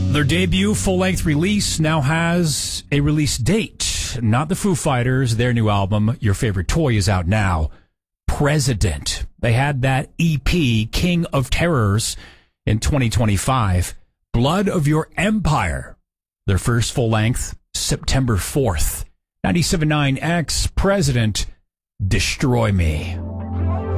Their debut full-length release now has a release date. Not the Foo Fighters. Their new album, Your Favorite Toy, is out now. President. They had that EP, King of Terrors, in 2025. Blood of Your Empire. Their first full-length, September 4th. 97.9 X, President, Destroy Me.